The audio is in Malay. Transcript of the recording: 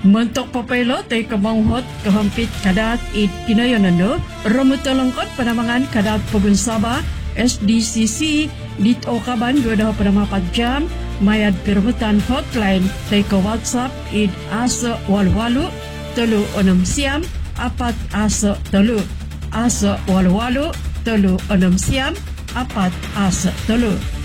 Mentok papaylo tay kamanghot kahampit kadat it kinayonano romutalangkot panamangan kadat Pugunsaba SDCC dito kaban goda panamapat jam mayad perhutan hotline tay ka WhatsApp it asa walwalu telu onom siam apat asa telu asa walwalu telu onom siam apat asa telu.